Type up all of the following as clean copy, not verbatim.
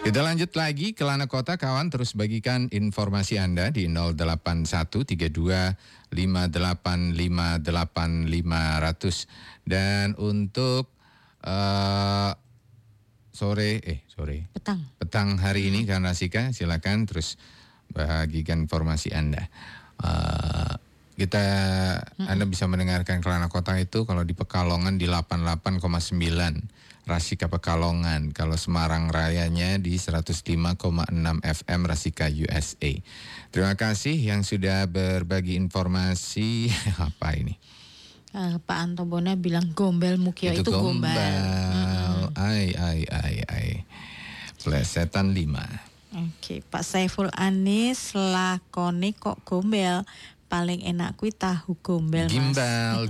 Kita lanjut lagi ke Lana Kota, kawan. Terus bagikan informasi Anda di 0813258585500. Dan untuk petang hari ini, Kak Rasika, silakan terus bagikan informasi Anda. Anda bisa mendengarkan Kelana Kota itu kalau di Pekalongan di 88,9 Rasika Pekalongan, kalau Semarang Rayanya di 105,6 FM Rasika USA. Terima kasih yang sudah berbagi informasi. Apa ini? Pak Anto Bona bilang gombel Mukio itu gombal. Ai. Plesetan 5. Oke, Pak Saiful Anis lakone kok gombel. Paling enak kuwi tahu gombel, Gimbal.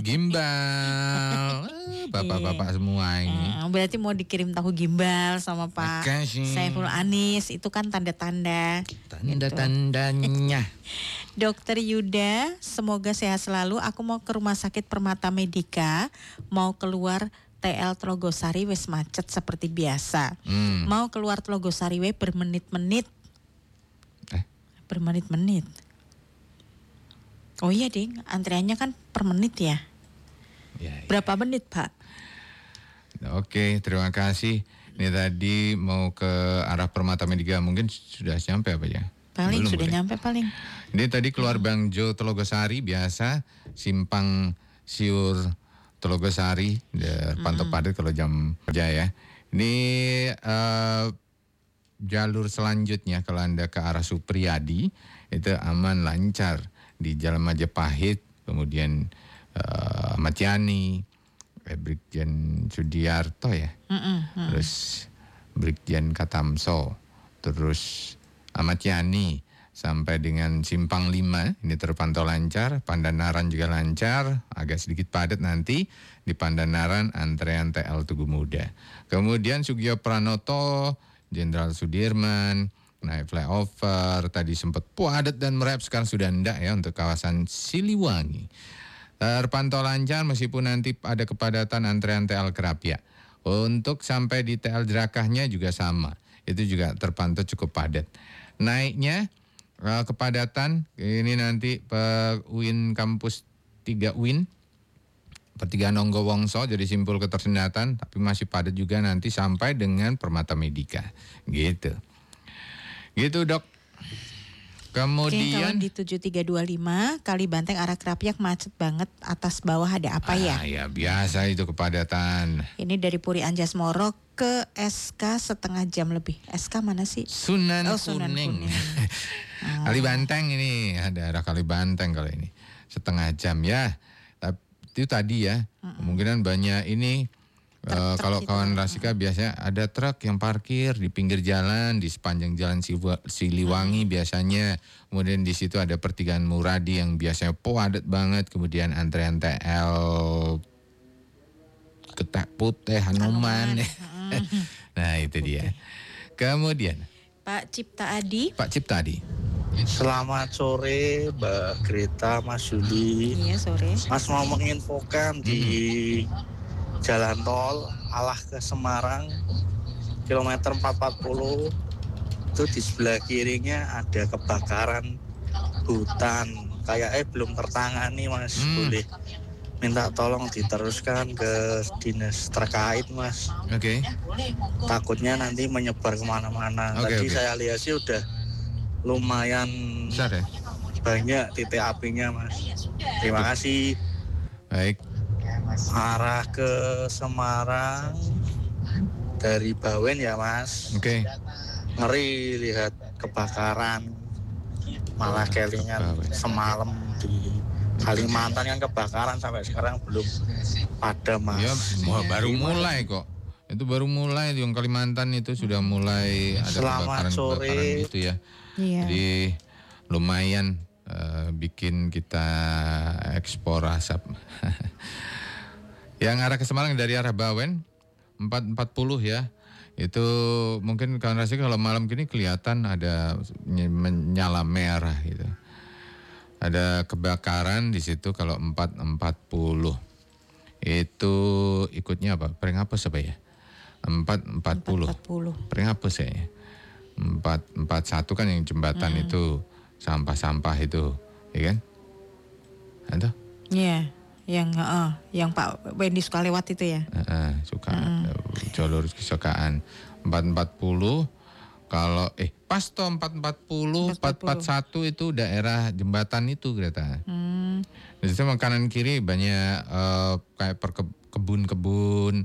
Bapak-bapak semua ini. Berarti mau dikirim tahu gimbal sama Pak Saiful Anis. Itu kan tanda-tanda. Tanda-tandanya. Dokter Yuda, semoga sehat selalu. Aku mau ke Rumah Sakit Permata Medika. Mau keluar TL Tlogosari wis macet seperti biasa. Mau keluar Tlogosari we bermenit-menit. Bermenit-menit. Oh iya ding, antriannya kan per menit ya. Berapa menit Pak? Oke, terima kasih. Ini tadi mau ke arah Permata Medika, mungkin sudah sampai apa ya? Paling belum, sudah nyampe paling. Ini tadi keluar Bang Jo Telogosari biasa, simpang siur Telogosari, pantau padat kalau jam kerja ya. Ini jalur selanjutnya kalau Anda ke arah Supriyadi itu aman lancar di Jalan Majapahit, kemudian Matiani, Brigjen Sudiarto ya, terus Brigjen Katamso, terus Ahmad Yani sampai dengan Simpang 5 ini terpantau lancar. Pandanaran juga lancar, agak sedikit padat nanti di Pandanaran antrean TL Tugu Muda. Kemudian Sugio Pranoto, Jenderal Sudirman, naik flyover, tadi sempat padat dan merayap, sekarang sudah enggak ya untuk kawasan Siliwangi. Terpantau lancar meskipun nanti ada kepadatan antrean TL Kerapia. Untuk sampai di TL Jerakahnya juga sama, itu juga terpantau cukup padat. Naiknya kepadatan ini nanti UIN kampus 3 UIN, pertigaan Nonggo Wongso jadi simpul ketersendatan, tapi masih padat juga nanti sampai dengan Permata Medika. Gitu Dok. Kemudian kalau di 7325 Kalibanteng arah Krapiak macet banget, atas bawah ada apa ya? Ya biasa itu kepadatan. Ini dari Puri Anjas Moro ke SK setengah jam lebih. SK mana sih? Sunan Kuning. Kalibanteng ini, ada arah Kalibanteng kalau ini. Setengah jam ya. Tapi itu tadi ya. Kemungkinan banyak ini. Kalau kawan Rasika biasanya ada truk yang parkir di pinggir jalan di sepanjang jalan Siliwangi biasanya. Kemudian di situ ada pertigaan Muradi yang biasanya padat banget. Kemudian antrean TL Ketak Putih, Hanuman. Nah itu dia. Kemudian Pak Cipta Adi. Selamat sore Mbak Greta, Mas Yudi. Iya sore. Mas mau menginfokan di Jalan Tol arah ke Semarang kilometer 440 itu di sebelah kirinya ada kebakaran hutan, kayaknya belum tertangani Mas. Boleh minta tolong diteruskan ke dinas terkait Mas. Oke. Takutnya nanti menyebar kemana-mana. Tadi saya lihat sih udah lumayan besar ya? Banyak titik apinya Mas. Terima kasih. Baik. Arah ke Semarang dari Bawen ya Mas. Oke. Ngeri lihat kebakaran. Malah kelingan semalam di Kalimantan kan kebakaran sampai sekarang belum padam Mas. Ya, baru mulai kok. Itu baru mulai yang Kalimantan itu sudah mulai ada kebakaran gitu ya. Iya. Jadi lumayan bikin kita ekspor asap. Yang arah ke Semarang dari arah Bawen 440 ya. Itu mungkin kawan Rasika kalau malam gini kelihatan ada menyala merah gitu. Ada kebakaran di situ kalau 440. Itu ikutnya apa? Pring apa ya? 440. Pring apa saya? 441 kan yang jembatan itu sampah-sampah itu, ya kan? Ada? Iya, yang Pak Wendy suka lewat itu ya. Suka jalur kesukaan 440. Kalau pas toh 440, 441 itu daerah jembatan itu Greta. Di situ kanan kiri banyak kayak kebun-kebun,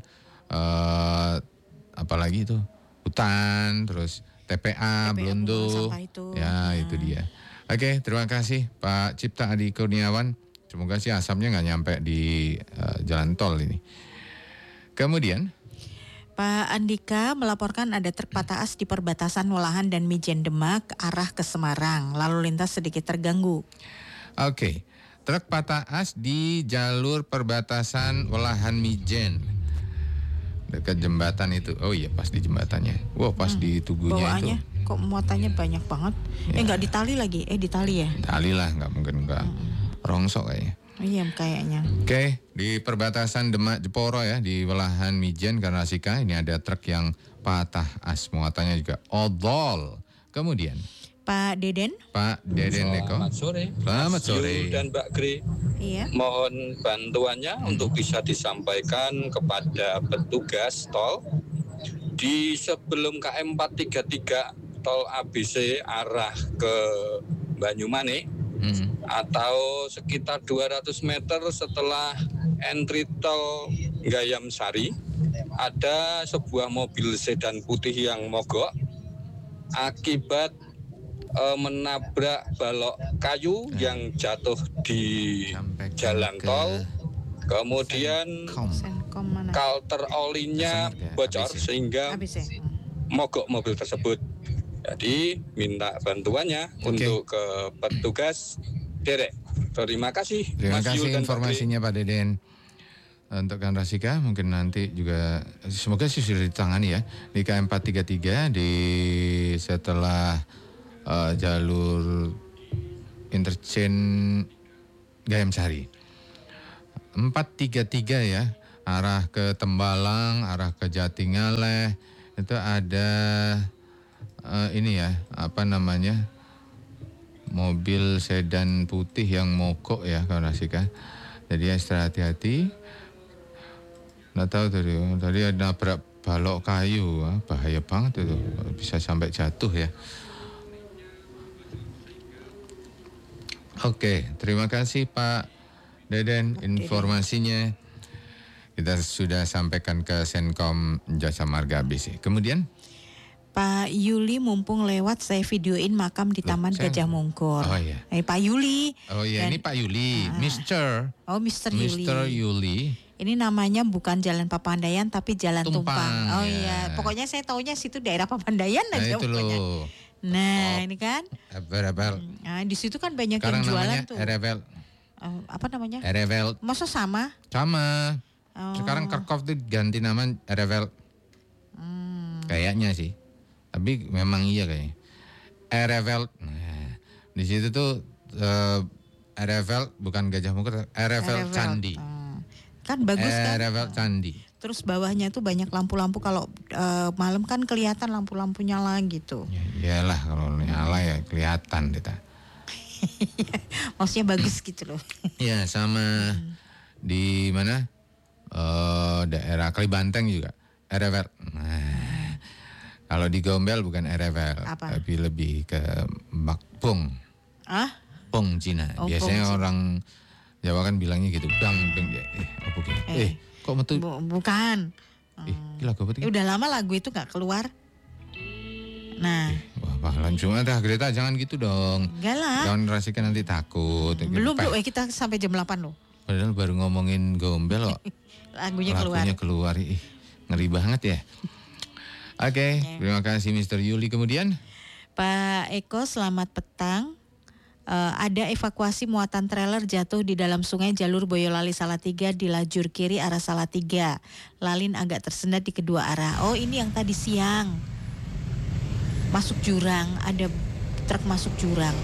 apalagi itu hutan, terus TPA Blondo. Ya itu dia. Oke, terima kasih Pak Cipta Adi Kurniawan. Semoga sih asapnya nggak nyampe di jalan tol ini. Kemudian Pak Andika melaporkan ada truk patah as di perbatasan Walahan dan Mijen Demak arah ke Semarang. Lalu lintas sedikit terganggu. Oke, truk patah as di jalur perbatasan Walahan Mijen dekat jembatan itu. Oh iya, pas di jembatannya. Wow, pas di tugunya bawaannya, itu. Kok muatannya banyak banget? Ya. Nggak ditali lagi? Ditali ya? Tali lah, nggak mungkin nggak rongsok kayaknya. Iya kayaknya. Oke, di perbatasan Demak Jeporo ya, di Walahan Mijen Karnasika, ini ada truk yang patah as, muatannya juga odol. Kemudian Pak Deden Eko. Selamat sore. Selamat sore. Dan Mbak Gri. Iya. Mohon bantuannya untuk bisa disampaikan kepada petugas tol di sebelum KM 433 tol ABC arah ke Banyumane. Atau sekitar 200 meter setelah entry tol Gayam Sari, ada sebuah mobil sedan putih yang mogok akibat menabrak balok kayu yang jatuh di jalan tol. Kemudian kalter olinya bocor sehingga mogok mobil tersebut. Jadi minta bantuannya untuk ke petugas derek. Terima kasih. Terima kasih informasinya Pak Deden. Untuk Karnasika mungkin nanti juga semoga sih sudah ditangani ya di KM 433 di setelah jalur interchange Gayam Sari. 433 ya, arah ke Tembalang, arah ke Jatingaleh itu ada ini ya, apa namanya, mobil sedan putih yang mogok ya Karnasika. Jadi extra hati-hati. Nggak tahu tadi ada nabrak balok kayu, bahaya banget itu, bisa sampai jatuh ya. Oke, terima kasih Pak Deden informasinya. Kita sudah sampaikan ke Senkom Jasa Marga ABC. Kemudian Pak Yuli mumpung lewat saya videoin makam di Taman Gajah Mungkur. Oh iya. Pak Yuli. Oh iya, ini Pak Yuli, Mr. Yuli. Ini namanya bukan Jalan Papandayan tapi Jalan Tumpang. Oh ya. iya, pokoknya saya taunya situ daerah Papandayan aja itu pokoknya. Loh. Nah, ini kan. Erevel. Nah, di situ kan banyak sekarang yang jualan tuh. Erevel. Apa namanya? Erevel. Masa sama? Sama. Sekarang Kerkhoff tuh ganti nama Erevel. Kayaknya sih. Tapi memang iya kayaknya. Erevel. Nah, di situ tuh Erevel bukan Gajah Mungkur, Erevel Candi. Kan bagus kan? Erevel Candi. Terus bawahnya tuh banyak lampu-lampu, kalau malam kan kelihatan lampu-lampu nyala gitu. Ya, iyalah kalau nyala ya kelihatan kita. Maksudnya bagus gitu loh. Iya, sama di mana? Daerah Kalibanteng juga Erevel. Nah, kalau di Gombel bukan Erevel, tapi lebih ke Bakpung. Pung Cina. Biasanya Cina. Orang Jawa kan bilangnya gitu, bang. Apa gitu? Kok metu? Bukan. Lagu apa? Udah lama lagu itu nggak keluar. Nah. Wah, langsung ada Greta, jangan gitu dong. Enggak lah. Jangan rasikan nanti takut. Belum kita sampai jam 8 loh. Padahal baru ngomongin Gombel kok. Lagunya keluar. Ngeri banget ya. Oke, terima kasih Mr. Yuli. Kemudian Pak Eko, selamat petang. Ada evakuasi muatan trailer jatuh di dalam sungai jalur Boyolali Salatiga di lajur kiri arah Salatiga. Lalin agak tersendat di kedua arah. Oh, ini yang tadi siang. Masuk jurang, ada truk masuk jurang.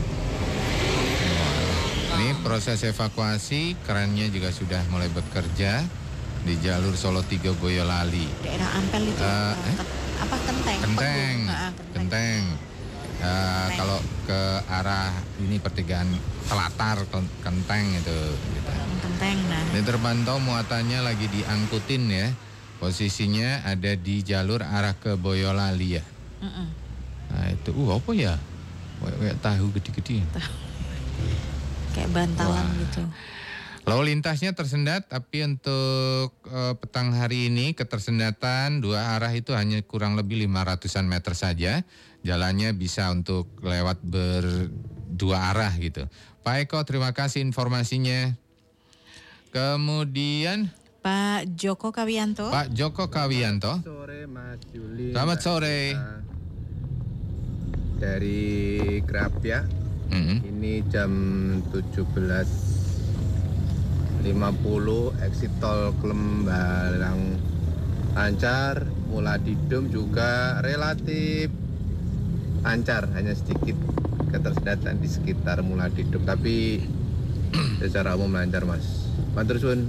Ini proses evakuasi, kerennya juga sudah mulai bekerja di jalur Solo 3 Boyolali. Daerah Ampel itu. apa kenteng? Kenteng. Kenteng. Kenteng. Kalau ke arah ini pertigaan Telatar, Kenteng itu. Gitu. Kenteng, nah. Ini terpantau muatannya lagi diangkutin ya. Posisinya ada di jalur arah ke Boyolali ya. Nah itu, apa ya? Kayak tahu gede-gede. Kayak bantalan gitu. Lalu lintasnya tersendat, tapi untuk petang hari ini ketersendatan dua arah itu hanya kurang lebih 500-an meter saja. Jalannya bisa untuk lewat berdua arah gitu. Pak Eko, terima kasih informasinya. Kemudian Pak Joko Kawianto. Pak Joko Kawianto. Sore Mas Juli. Selamat sore. Dari Grapia. Ini jam 17.50 exit tol Klembalang lancar, Muladidum juga relatif lancar, hanya sedikit ketersendatan di sekitar Muladidum, tapi secara umum lancar Mas. Matur suwun.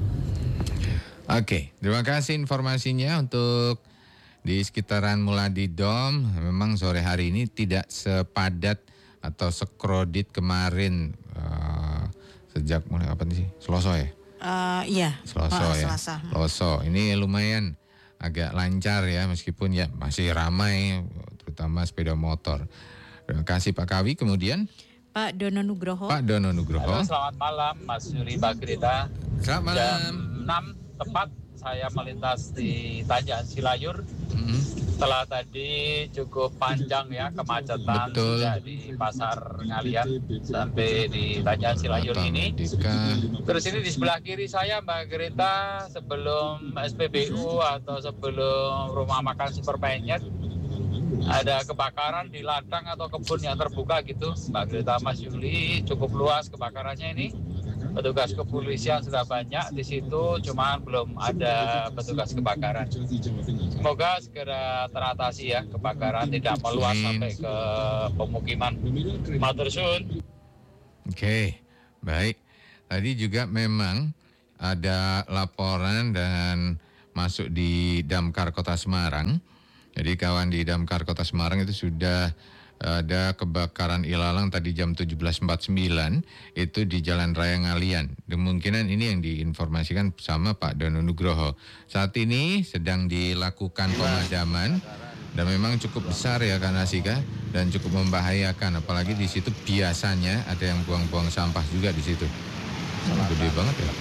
Oke, terima kasih informasinya untuk di sekitaran Muladidom. Memang sore hari ini tidak sepadat atau sekrodit kemarin sejak mulai apa sih? Selasa ya? Iya. Selasa ya. Selasa. Ini lumayan agak lancar ya, meskipun ya masih ramai, terutama sepeda motor. Terima kasih Pak Kawi. Kemudian Pak Dono Nugroho. Pak Dono Nugroho. Halo, selamat malam Mas Yuri Bagrita. Selamat malam. Jam 6 tepat saya melintas di Tanjakan Silayur. Setelah tadi cukup panjang ya kemacetan. Betul. Sejak di Pasar Ngalian sampai di Tanjakan Silayur ini. Terus ini di sebelah kiri saya Mbak Greta, sebelum SPBU atau sebelum rumah makan Super Penyet, ada kebakaran di ladang atau kebun yang terbuka gitu Mbak Greta, Mas Yuli. Cukup luas kebakarannya ini. Petugas kepolisian sudah banyak di situ, cuman belum ada petugas kebakaran. Semoga segera teratasi ya kebakaran, tidak meluas sampai ke pemukiman. Matur suwun. Oke, baik. Tadi juga memang ada laporan dan masuk di Damkar Kota Semarang. Jadi kawan di Damkar Kota Semarang itu sudah ada kebakaran ilalang tadi jam 17.49 itu di Jalan Raya Ngalian. Kemungkinan ini yang diinformasikan sama Pak Dono Nugroho. Saat ini sedang dilakukan pemadaman dan memang cukup besar ya Kanasika, dan cukup membahayakan, apalagi di situ biasanya ada yang buang-buang sampah juga di situ. Gede banget ya.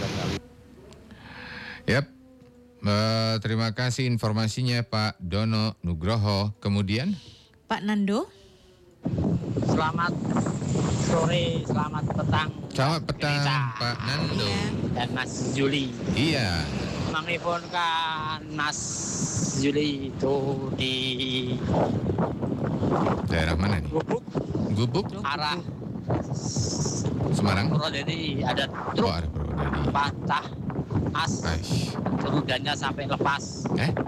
Yap. Terima kasih informasinya Pak Dono Nugroho. Kemudian Pak Nando. Selamat sore, selamat petang. Selamat petang Greta Pak Nando dan Mas Juli. Iya. Mangipun kan Mas Juli itu di Daerah mana nih? Gubuk arah Semarang. Purwodadi ada truk Ada Purwodadi. patah as, Aish. rodanya sampai lepas.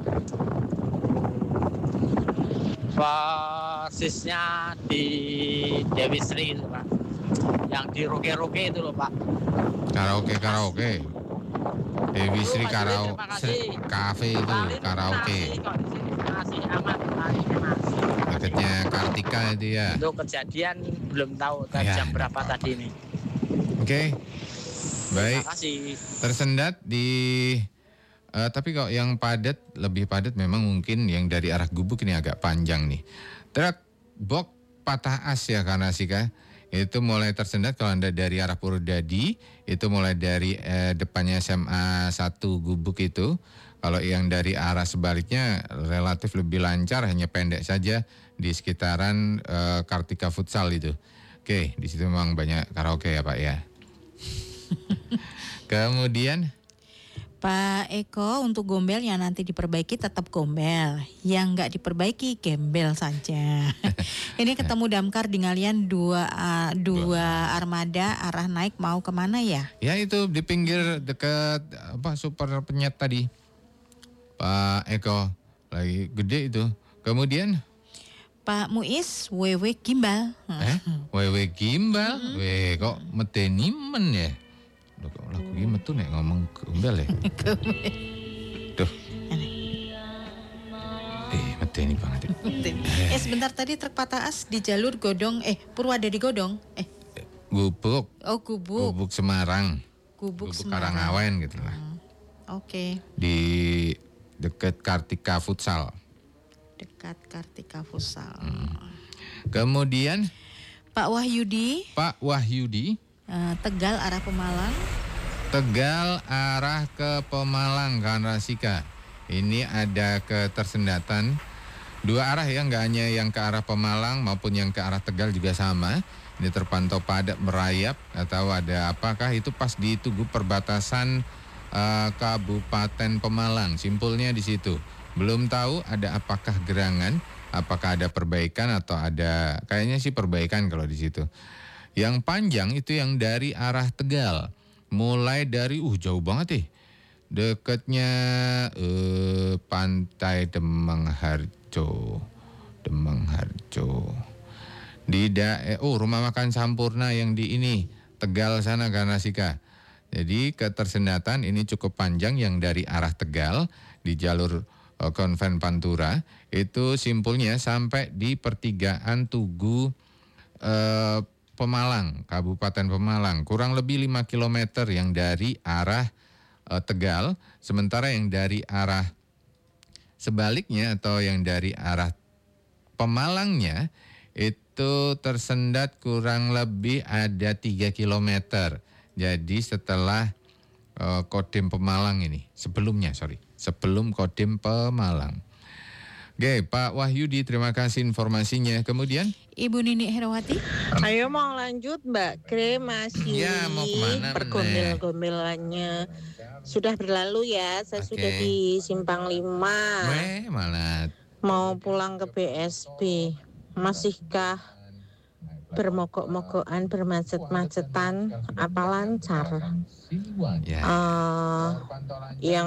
Persisnya di Dewi Sri itu Pak, yang di Roke-Roke itu loh Pak. Karaoke. Dewi Sri Cafe itu karaoke. Terima kasih aman, masih. Dekatnya Kartika itu ya. Untuk kejadian belum tahu Ya, jam berapa tadi ini. Oke. Baik. Terima kasih. Tersendat di tapi kalau yang padat, lebih padat memang mungkin yang dari arah Gubuk ini agak panjang nih. Truk box patah as ya Kanasika. Itu mulai tersendat kalau Anda dari arah Purwodadi, itu mulai dari depannya SMA 1 Gubuk itu. Kalau yang dari arah sebaliknya relatif lebih lancar, hanya pendek saja di sekitaran Kartika Futsal itu. Oke, di situ memang banyak karaoke ya Pak ya. Kemudian Pak Eko, untuk gombel yang nanti diperbaiki tetap gombel, yang nggak diperbaiki gembel saja. Ini ketemu damkar di Ngalian dua armada arah naik mau kemana ya? Ya itu di pinggir dekat Super Penyet tadi. Pak Eko lagi gede itu. Kemudian Pak Muiz, wewe gimbal. wewe gimbal, kok medeni men ya. Lagu gimana tuh nek ngomong gombel ya. Duh. Medeni banget. Sebentar tadi truk patah as di jalur Godong Purwadadi Godong. Gubuk. Oh, Gubuk. Gubuk Semarang. Gubuk Semarang. Karangawen gitu lah. Oke. Di dekat Kartika Futsal. Dekat Kartika Futsal. Kemudian Pak Wahyudi. Tegal arah Pemalang. Tegal arah ke Pemalang, Kanrasika. Ini ada ketersendatan 2 arah ya, nggak hanya yang ke arah Pemalang maupun yang ke arah Tegal juga sama. Ini terpantau padat merayap, atau ada apakah itu pas di Tugu perbatasan Kabupaten Pemalang. Simpulnya di situ. Belum tahu ada apakah gerangan, apakah ada perbaikan atau ada, kayaknya sih perbaikan kalau di situ. Yang panjang itu yang dari arah Tegal. Mulai dari jauh banget dekatnya Pantai Demang Harjo. Di rumah makan Sampurna yang di ini Tegal sana, Kanrasika. Jadi ketersendatan ini cukup panjang yang dari arah Tegal di jalur Konven Pantura itu simpulnya sampai di pertigaan Tugu Pemalang, Kabupaten Pemalang, kurang lebih 5 km yang dari arah Tegal, sementara yang dari arah sebaliknya atau yang dari arah Pemalangnya itu tersendat kurang lebih ada 3 km. Jadi setelah Kodim Pemalang ini, sebelum Kodim Pemalang. Oke, Pak Wahyudi, terima kasih informasinya. Kemudian Ibu Nini Herawati. Ayo mau lanjut Mbak Gre, masih mau kemana? Pergombel-gombelannya sudah berlalu ya. Saya sudah di Simpang 5. Malah mau pulang ke BSP. Masihkah bermogok-mogokan, bermacet-macetan, apa lancar? Yang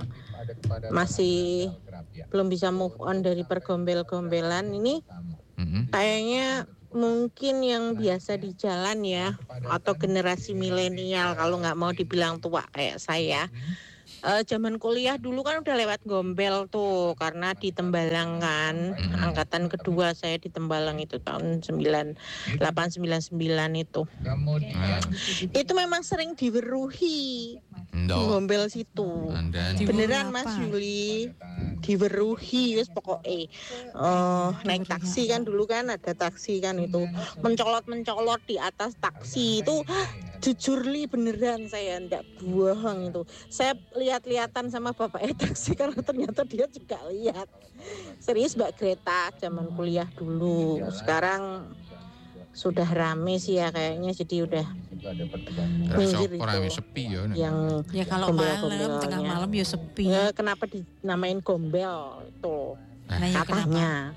masih belum bisa move on dari pergombel-gombelan ini kayaknya mungkin yang biasa di jalan ya, atau generasi milenial kalau nggak mau dibilang tua kayak saya. Zaman kuliah dulu kan udah lewat gombel tuh, karena di Tembalang kan, angkatan kedua saya di Tembalang itu tahun 9899 itu. Itu memang sering diweruhi gombel situ. Beneran Mas Yuli, diweruhi wis pokoknya. Naik taksi kan dulu kan, ada taksi kan itu mencolot di atas taksi itu. Jujur beneran saya ndak bohong itu. Saya lihat-lihatan sama bapak taksi karena ternyata dia juga lihat. Serius Mbak Greta, zaman kuliah dulu. Sekarang sudah rame sih ya kayaknya, jadi udah minggir itu. Sepi ya. Yang kalau malam, tengah malam ya sepi. Ya, kenapa dinamain gombel itu? Katanya.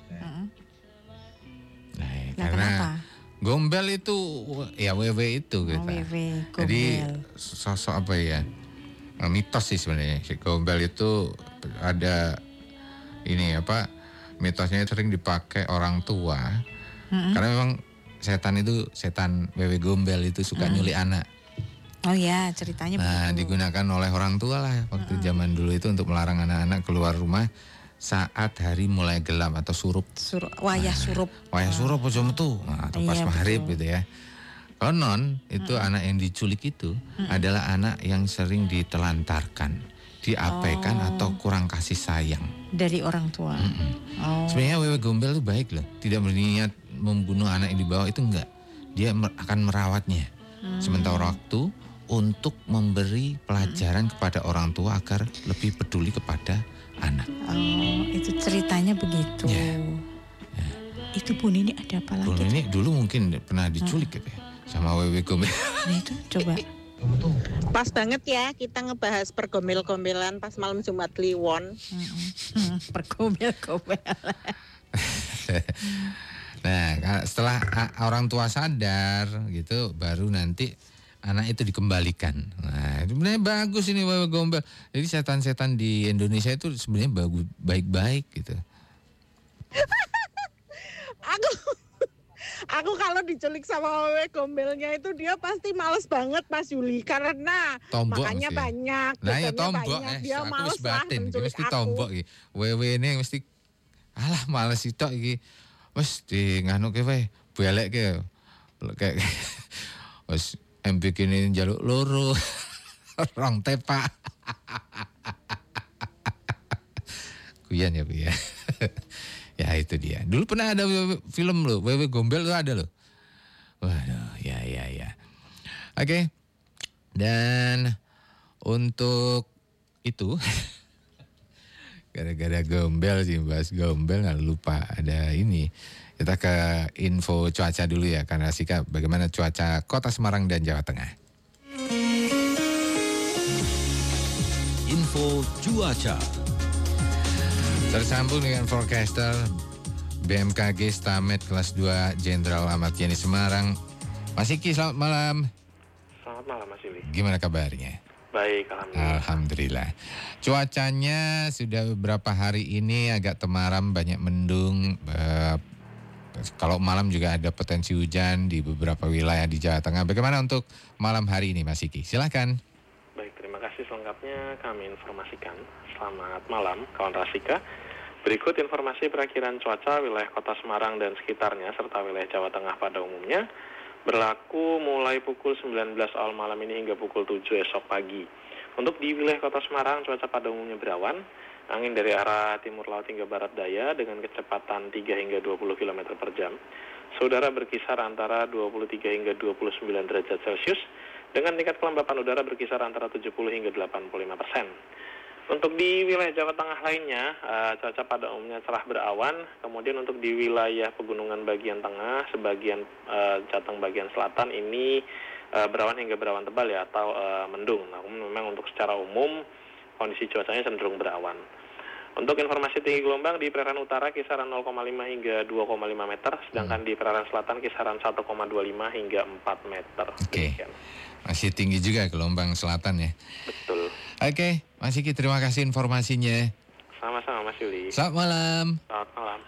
Karena gombel itu ya WW itu gitu. Jadi sosok apa ya? Mitos sih sebenarnya. Gombel itu ada ini mitosnya sering dipakai orang tua. Karena memang setan WW gombel itu suka nyulik anak. Oh ya, ceritanya begitu. Digunakan oleh orang tua lah waktu zaman dulu itu untuk melarang anak-anak keluar rumah saat hari mulai gelap atau surup. Wayah surup aja metu atau pas maghrib gitu ya. Konon itu anak yang diculik itu adalah anak yang sering ditelantarkan, diabaikan atau kurang kasih sayang dari orang tua. Sebenarnya wewe gombel itu baik loh, tidak berniat membunuh anak yang dibawa itu enggak. Dia akan merawatnya sementara waktu untuk memberi pelajaran kepada orang tua agar lebih peduli kepada anak. Itu ceritanya begitu. Itu Bu Nini ada apa lagi? Bu Nini dulu mungkin pernah diculik gitu ya sama wewe gombel. Nah itu coba. Pas banget ya kita ngebahas pergombel-gombelan pas malam Jumat Kliwon. Pergombel-gombelan. Nah, setelah orang tua sadar gitu, baru nanti anak itu dikembalikan. Nah, itu sebenarnya bagus ini wewe gombel. Jadi setan-setan di Indonesia itu sebenarnya baik-baik gitu. Aku kalau diculik sama wewe gombelnya itu dia pasti males banget Mas Yuli, karena tombok makanya mesti. banyak. Nah ya tombok banyak. Dia males lah menculik mesti aku. tombok. Wewe ini mesti Alah males sitok iki. Wes di nganu ke wae, belek ke. Kayak wes bikinin jaluk loro. Rong tepak. Kuyan ya Bu ya. Ya itu dia. Dulu pernah ada film loh, Wewe Gombel tuh ada loh. Waduh, ya. Oke. Dan untuk itu gara-gara gombel sih, bahas gombel nggak lupa ada ini. Kita ke info cuaca dulu ya, karena Rasika, bagaimana cuaca Kota Semarang dan Jawa Tengah. Info cuaca. Tersambung dengan forecaster BMKG Stamet kelas 2 Jenderal Ahmad Yani Semarang. Mas Iki, selamat malam. Selamat malam Mas Yuli. Gimana kabarnya? Baik, alhamdulillah. Alhamdulillah. Cuacanya sudah beberapa hari ini agak temaram, banyak mendung. Kalau malam juga ada potensi hujan di beberapa wilayah di Jawa Tengah. Bagaimana untuk malam hari ini Mas Iki? Silakan. Baik, terima kasih selengkapnya kami informasikan. Selamat malam kawan Rasika. Berikut informasi perakhiran cuaca wilayah Kota Semarang dan sekitarnya serta wilayah Jawa Tengah pada umumnya. Berlaku mulai pukul 19 awal malam ini hingga pukul 7 esok pagi. Untuk di wilayah Kota Semarang, cuaca pada umumnya berawan. Angin dari arah timur laut hingga barat daya dengan kecepatan 3 hingga 20 km per jam. Saudara berkisar antara 23 hingga 29 derajat Celcius. Dengan tingkat kelembapan udara berkisar antara 70 hingga 85%. Untuk di wilayah Jawa Tengah lainnya, cuaca pada umumnya cerah berawan. Kemudian untuk di wilayah pegunungan bagian tengah, sebagian Jateng bagian selatan ini berawan hingga berawan tebal ya, atau mendung. Namun memang untuk secara umum kondisi cuacanya cenderung berawan. Untuk informasi tinggi gelombang di perairan utara kisaran 0,5 hingga 2,5 meter, sedangkan di perairan selatan kisaran 1,25 hingga 4 meter. Oke. Masih tinggi juga gelombang selatan ya. Betul. Oke, Mas Iki, terima kasih informasinya. Sama-sama Mas Yuli. Selamat malam. Selamat malam.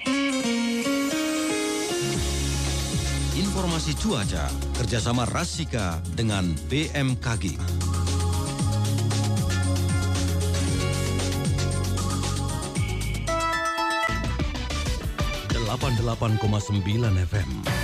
Informasi cuaca kerjasama Rasika dengan BMKG. 88,9 FM.